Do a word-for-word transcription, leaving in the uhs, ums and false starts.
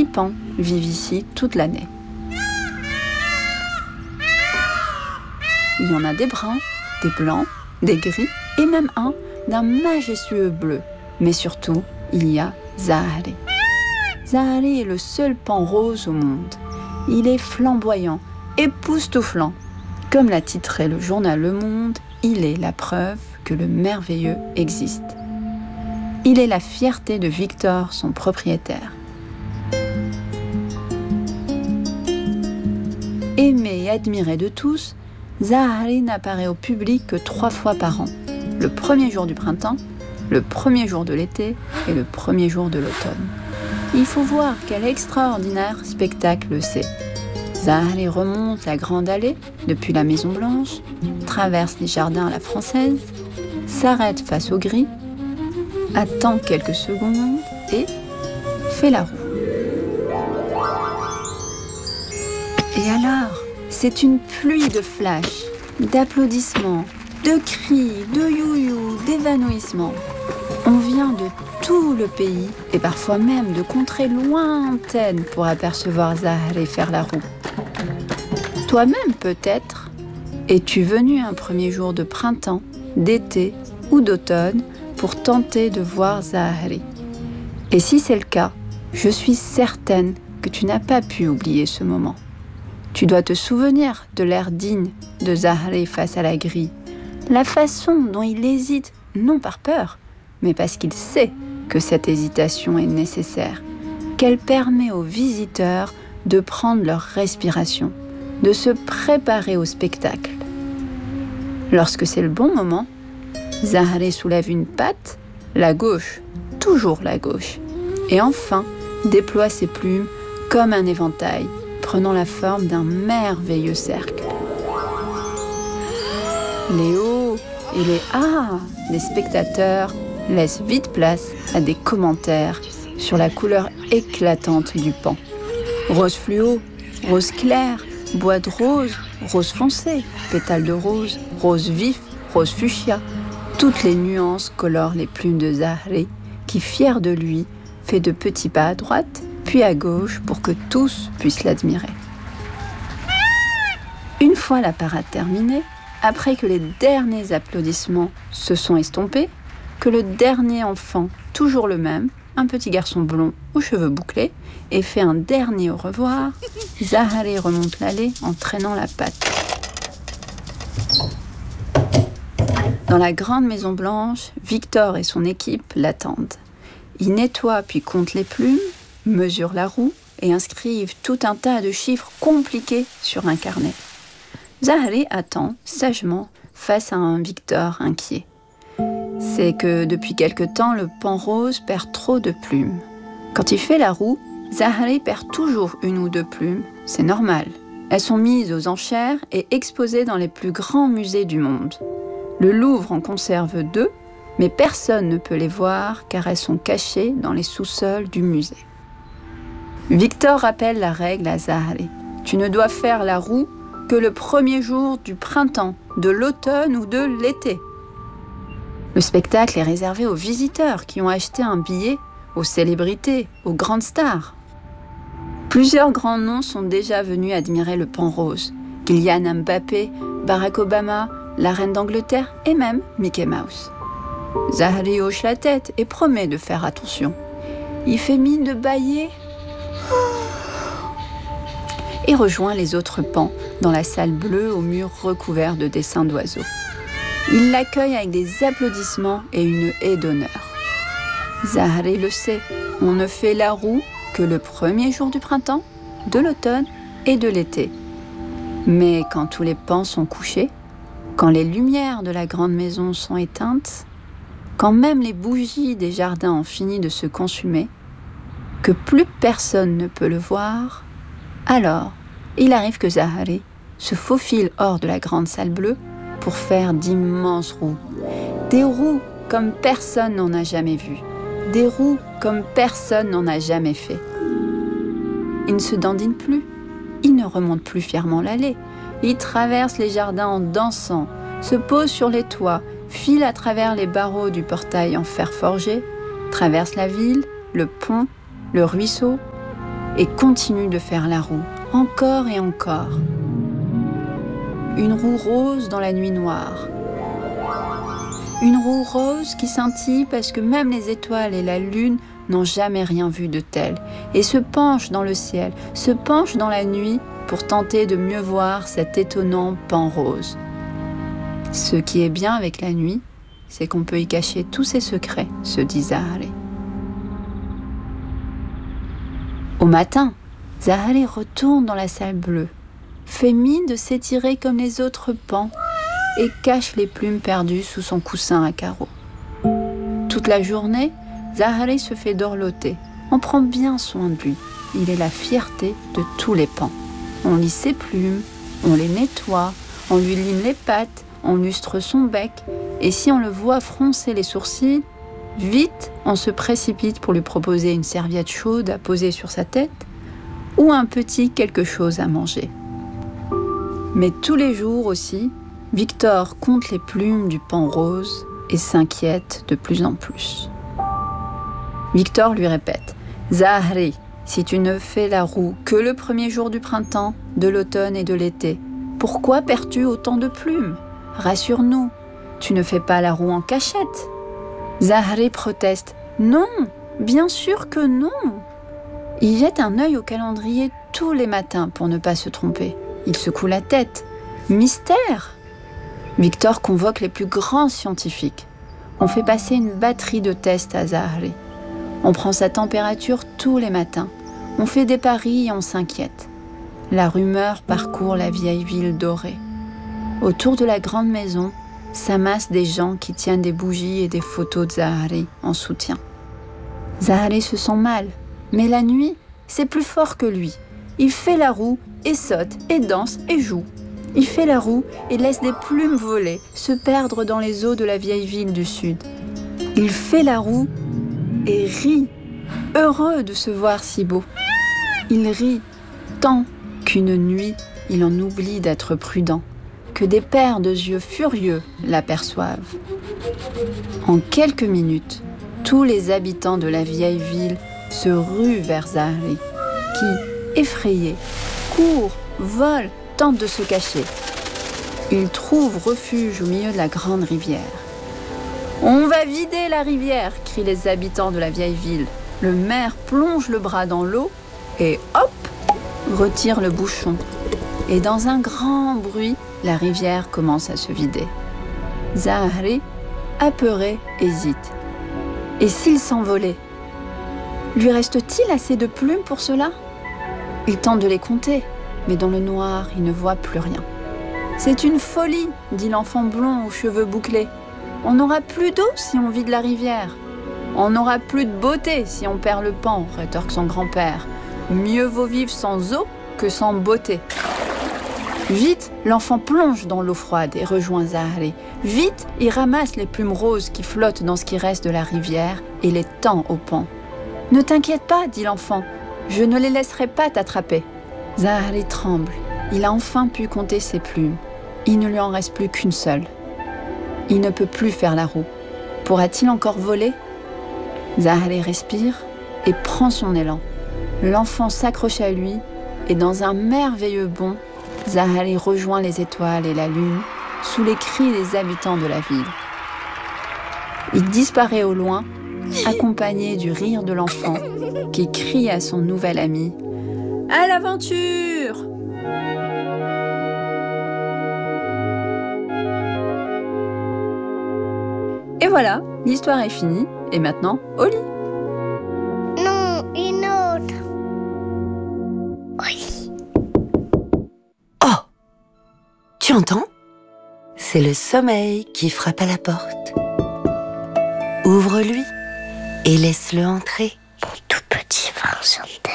Six pans vivent ici toute l'année. Il y en a des bruns, des blancs, des gris et même un d'un majestueux bleu. Mais surtout, il y a Zahari. Zahari est le seul pan rose au monde. Il est flamboyant, époustouflant. Comme l'a titré le journal Le Monde, il est la preuve que le merveilleux existe. Il est la fierté de Victor, son propriétaire. Aimé et admiré de tous, Zahari n'apparaît au public que trois fois par an. Le premier jour du printemps, le premier jour de l'été et le premier jour de l'automne. Il faut voir quel extraordinaire spectacle c'est. Zahari remonte la grande allée depuis la Maison Blanche, traverse les jardins à la française, s'arrête face aux grilles, attend quelques secondes et fait la roue. Et alors, c'est une pluie de flashs, d'applaudissements, de cris, de you-you, d'évanouissements. On vient de tout le pays et parfois même de contrées lointaines pour apercevoir Zahari faire la roue. Toi-même peut-être, es-tu venu un premier jour de printemps, d'été ou d'automne pour tenter de voir Zahari? Et si c'est le cas, je suis certaine que tu n'as pas pu oublier ce moment. Tu dois te souvenir de l'air digne de Zahari face à la grille, la façon dont il hésite, non par peur, mais parce qu'il sait que cette hésitation est nécessaire, qu'elle permet aux visiteurs de prendre leur respiration, de se préparer au spectacle. Lorsque c'est le bon moment, Zahari soulève une patte, la gauche, toujours la gauche, et enfin déploie ses plumes comme un éventail, prenant la forme d'un merveilleux cercle. Les hauts et les ah des spectateurs laissent vite place à des commentaires sur la couleur éclatante du pan. Rose fluo, rose clair, bois de rose, rose foncé, pétales de rose, rose vif, rose fuchsia. Toutes les nuances colorent les plumes de Zahari, qui, fier de lui, fait de petits pas à droite, puis à gauche pour que tous puissent l'admirer. Une fois la parade terminée, après que les derniers applaudissements se sont estompés, que le dernier enfant, toujours le même, un petit garçon blond aux cheveux bouclés, ait fait un dernier au revoir, Zahari remonte l'allée en traînant la patte. Dans la grande maison blanche, Victor et son équipe l'attendent. Ils nettoient puis comptent les plumes, mesurent la roue et inscrivent tout un tas de chiffres compliqués sur un carnet. Zahari attend sagement face à un Victor inquiet. C'est que depuis quelque temps, le pan rose perd trop de plumes. Quand il fait la roue, Zahari perd toujours une ou deux plumes, c'est normal. Elles sont mises aux enchères et exposées dans les plus grands musées du monde. Le Louvre en conserve deux, mais personne ne peut les voir car elles sont cachées dans les sous-sols du musée. Victor rappelle la règle à Zahari. Tu ne dois faire la roue que le premier jour du printemps, de l'automne ou de l'été. Le spectacle est réservé aux visiteurs qui ont acheté un billet, aux célébrités, aux grandes stars. Plusieurs grands noms sont déjà venus admirer le pan rose. Kylian Mbappé, Barack Obama, la reine d'Angleterre et même Mickey Mouse. Zahari hoche la tête et promet de faire attention. Il fait mine de bâiller et rejoint les autres pans dans la salle bleue aux murs recouverts de dessins d'oiseaux. Il l'accueille avec des applaudissements et une haie d'honneur. Zahari le sait, on ne fait la roue que le premier jour du printemps, de l'automne et de l'été. Mais quand tous les pans sont couchés, quand les lumières de la grande maison sont éteintes, quand même les bougies des jardins ont fini de se consumer, que plus personne ne peut le voir, alors il arrive que Zahari se faufile hors de la grande salle bleue pour faire d'immenses roues. Des roues comme personne n'en a jamais vu. Des roues comme personne n'en a jamais fait. Il ne se dandine plus. Il ne remonte plus fièrement l'allée. Il traverse les jardins en dansant, se pose sur les toits, file à travers les barreaux du portail en fer forgé, traverse la ville, le pont, le ruisseau. et continue de faire la roue, encore et encore. Une roue rose dans la nuit noire. Une roue rose qui scintille parce que même les étoiles et la lune n'ont jamais rien vu de tel et se penchent dans le ciel, se penchent dans la nuit pour tenter de mieux voir cet étonnant pan rose. Ce qui est bien avec la nuit, c'est qu'on peut y cacher tous ses secrets, se dit Zahari. Au matin, Zahari retourne dans la salle bleue, fait mine de s'étirer comme les autres pans et cache les plumes perdues sous son coussin à carreaux. Toute la journée, Zahari se fait dorloter. On prend bien soin de lui. Il est la fierté de tous les pans. On lisse ses plumes, on les nettoie, on lui lime les pattes, on lustre son bec, et si on le voit froncer les sourcils, vite on se précipite pour lui proposer une serviette chaude à poser sur sa tête ou un petit quelque chose à manger. Mais tous les jours aussi, Victor compte les plumes du pan rose et s'inquiète de plus en plus. Victor lui répète « Zahari, si tu ne fais la roue que le premier jour du printemps, de l'automne et de l'été, pourquoi perds-tu autant de plumes ? Rassure-nous, tu ne fais pas la roue en cachette. » Zahari proteste « Non, bien sûr que non !» Il jette un œil au calendrier tous les matins pour ne pas se tromper. Il secoue la tête. « Mystère !» Victor convoque les plus grands scientifiques. On fait passer une batterie de tests à Zahari. On prend sa température tous les matins. On fait des paris et on s'inquiète. La rumeur parcourt la vieille ville dorée. Autour de la grande maison s'amassent des gens qui tiennent des bougies et des photos de Zahari en soutien. Zahari se sent mal, mais la nuit, c'est plus fort que lui. Il fait la roue et saute et danse et joue. Il fait la roue et laisse des plumes voler, se perdre dans les eaux de la vieille ville du sud. Il fait la roue et rit, heureux de se voir si beau. Il rit tant qu'une nuit, il en oublie d'être prudent, que des paires de yeux furieux l'aperçoivent. En quelques minutes, tous les habitants de la vieille ville se ruent vers Zahari, qui, effrayé, court, vole, tente de se cacher. Il trouve refuge au milieu de la grande rivière. « On va vider la rivière !» crient les habitants de la vieille ville. Le maire plonge le bras dans l'eau et hop, retire le bouchon. Et dans un grand bruit, la rivière commence à se vider. Zahari, apeuré, hésite. Et s'il s'envolait ? Lui reste-t-il assez de plumes pour cela ? Il tente de les compter, mais dans le noir, il ne voit plus rien. « C'est une folie !» dit l'enfant blond aux cheveux bouclés. « On n'aura plus d'eau si on vide la rivière. On n'aura plus de beauté si on perd le pan, rétorque son grand-père. Mieux vaut vivre sans eau que sans beauté. » Vite, l'enfant plonge dans l'eau froide et rejoint Zahari. Vite, il ramasse les plumes roses qui flottent dans ce qui reste de la rivière et les tend au pan. « Ne t'inquiète pas, dit l'enfant, je ne les laisserai pas t'attraper. » Zahari tremble. Il a enfin pu compter ses plumes. Il ne lui en reste plus qu'une seule. Il ne peut plus faire la roue. Pourra-t-il encore voler ? Zahari respire et prend son élan. L'enfant s'accroche à lui et dans un merveilleux bond, Zahari rejoint les étoiles et la lune sous les cris des habitants de la ville. Il disparaît au loin, accompagné du rire de l'enfant qui crie à son nouvel ami « À l'aventure !» Et voilà, l'histoire est finie, et maintenant, au lit. Non, une autre. Oui. Oh ! Tu entends ? C'est le sommeil qui frappe à la porte. Ouvre-lui et laisse-le entrer. Mon tout petit vin sur